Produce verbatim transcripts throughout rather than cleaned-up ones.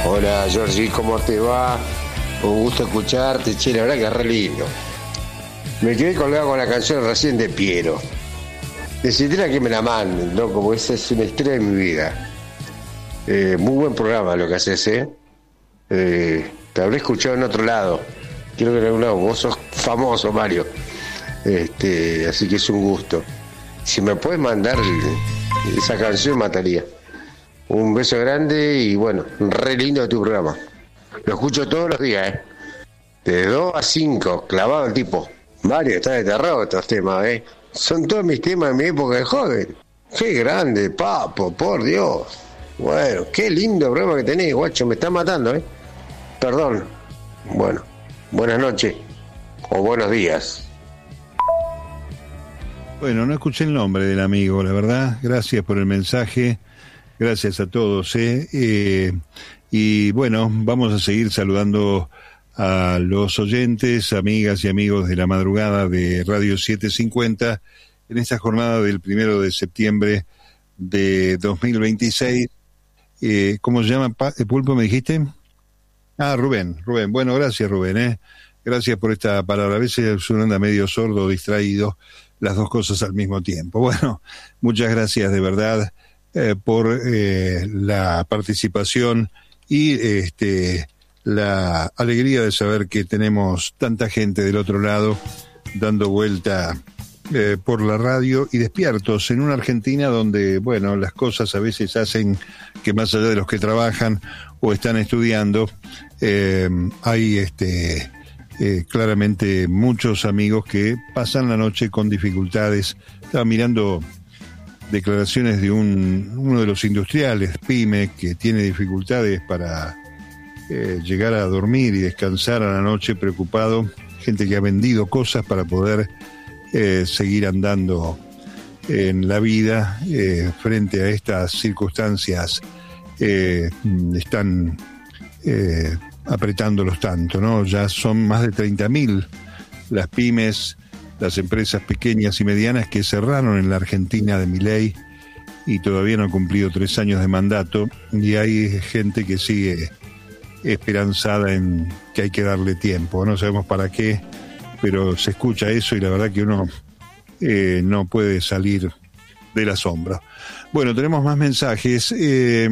Hola, Georgie, ¿cómo te va? Un gusto escucharte, che, la verdad que es re lindo. Me quedé colgado con la canción recién de Piero. Decidieron que me la manden, ¿no? Como esa es una historia de mi vida. Eh, muy buen programa lo que haces, ¿eh? eh te habré escuchado en otro lado. Quiero que en algún lado. Vos sos famoso, Mario. Este, así que es un gusto. Si me puedes mandar esa canción, mataría. Un beso grande y bueno, re lindo tu programa. Lo escucho todos los días, ¿eh? De dos a cinco, clavado el tipo. Mario, está de terror estos temas, ¿eh? Son todos mis temas de mi época de joven. Qué grande, papo, por Dios. Bueno, qué lindo programa que tenés, guacho. Me está matando, ¿eh? Perdón. Bueno, buenas noches. O buenos días. Bueno, no escuché el nombre del amigo, la verdad. Gracias por el mensaje. Gracias a todos, ¿eh? Eh, y bueno, vamos a seguir saludando a los oyentes, amigas y amigos de la madrugada de Radio setecientos cincuenta en esta jornada del primero de septiembre de dos mil veintiséis. Eh, ¿Cómo se llama? ¿Pulpo me dijiste? Ah, Rubén, Rubén. Bueno, gracias, Rubén, ¿eh? Gracias por esta palabra. A veces uno anda medio sordo, distraído, las dos cosas al mismo tiempo. Bueno, muchas gracias de verdad eh, por eh, la participación y este la alegría de saber que tenemos tanta gente del otro lado dando vuelta eh, por la radio y despiertos en una Argentina donde, bueno, las cosas a veces hacen que más allá de los que trabajan o están estudiando, eh, hay este eh, claramente muchos amigos que pasan la noche con dificultades. Estaba mirando declaraciones de un uno de los industriales, PYME, que tiene dificultades para eh, llegar a dormir y descansar a la noche, preocupado, gente que ha vendido cosas para poder eh, seguir andando en la vida eh, frente a estas circunstancias. Eh, están eh, apretándolos tanto, ¿no? Ya son más de treinta mil las pymes, las empresas pequeñas y medianas que cerraron en la Argentina de Milei y todavía no han cumplido tres años de mandato, y hay gente que sigue esperanzada en que hay que darle tiempo. No sabemos para qué, pero se escucha eso y la verdad que uno eh, no puede salir del asombro. Bueno, tenemos más mensajes. Eh,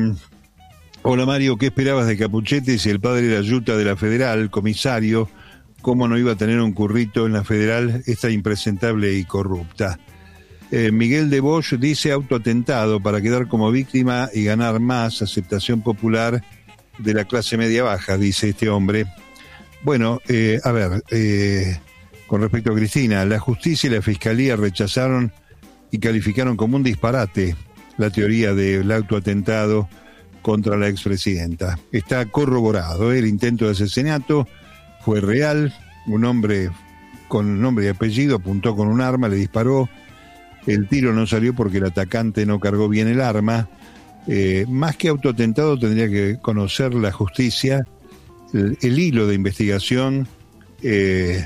hola Mario, ¿qué esperabas de Capuchetti si el padre era yuta de la Federal, comisario? ¿Cómo no iba a tener un currito en la Federal esta impresentable y corrupta? Eh, Miguel de Bosch dice autoatentado para quedar como víctima y ganar más aceptación popular de la clase media baja, dice este hombre. Bueno, eh, a ver, eh, con respecto a Cristina, la justicia y la fiscalía rechazaron y calificaron como un disparate la teoría del autoatentado contra la expresidenta. Está corroborado, ¿eh? El intento de asesinato fue real, un hombre con nombre y apellido apuntó con un arma, le disparó, el tiro no salió porque el atacante no cargó bien el arma. Eh, más que autoatentado tendría que conocer la justicia el, el hilo de investigación eh,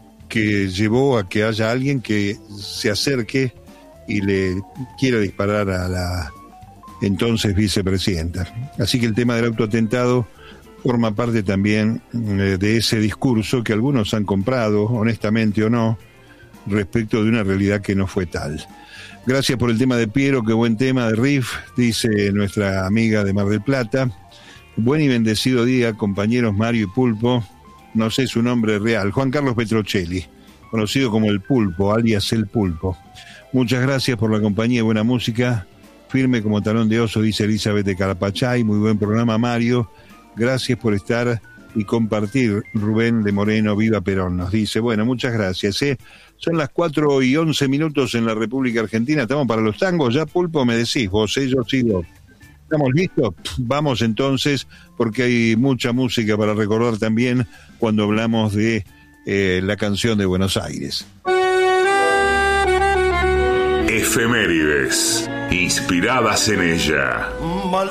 que llevó a que haya alguien que se acerque y le quiera disparar a la entonces vicepresidenta. Así que el tema del autoatentado forma parte también eh, de ese discurso que algunos han comprado, honestamente o no, respecto de una realidad que no fue tal. Gracias por el tema de Piero, qué buen tema de riff, dice nuestra amiga de Mar del Plata. Buen y bendecido día, compañeros Mario y Pulpo. No sé su nombre real, Juan Carlos Petrocelli, conocido como el Pulpo, alias el Pulpo. Muchas gracias por la compañía y buena música. Firme como talón de oso, dice Elizabeth de Carapachay. Muy buen programa, Mario. Gracias por estar y compartir. Rubén de Moreno, viva Perón, nos dice. Bueno, muchas gracias. ¿eh? Son las cuatro y once minutos en la República Argentina. ¿Estamos para los tangos? Ya, Pulpo, me decís. Vos, eh, yo sigo. ¿Estamos listos? Vamos entonces, porque hay mucha música para recordar también cuando hablamos de eh, la canción de Buenos Aires. Efemérides, inspiradas en ella.